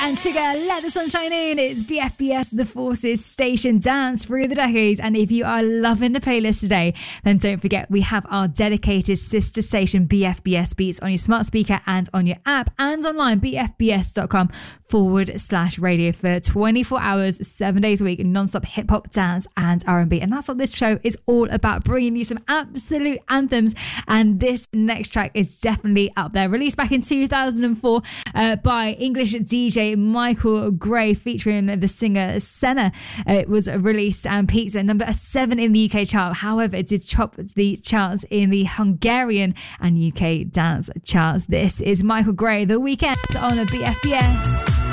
and Sugar, Let the Sunshine In. It's BFBS The Forces Station Dance through the decades. And if you are loving the playlist today, then don't forget we have our dedicated sister station BFBS Beats on your smart speaker and on your app and online bfbs.com/radio for 24 hours, 7 days a week, non-stop hip-hop, dance and R&B. And that's what this show is all about, bringing you some absolute anthems. And this next track is definitely up there. Released back in 2004 by English DJ Michael Gray featuring the singer Senna. It was released and peaked at number 7 in the UK chart. However, it did top the charts in the Hungarian and UK dance charts. This is Michael Gray, The Weekend on BFBS.